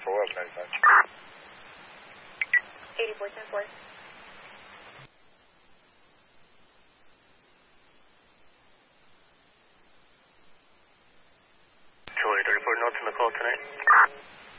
8410-4. Charlie 34 notes on the call tonight.